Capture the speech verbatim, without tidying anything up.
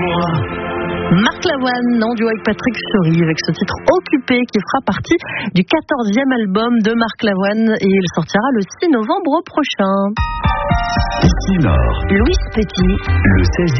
moi. Marc Lavoine, en duo avec Patrick Fiori, avec ce titre Occupé qui fera partie du quatorzième album de Marc Lavoine et il sortira le six novembre prochain. Ici Nord. Louis Petit. Le seizième.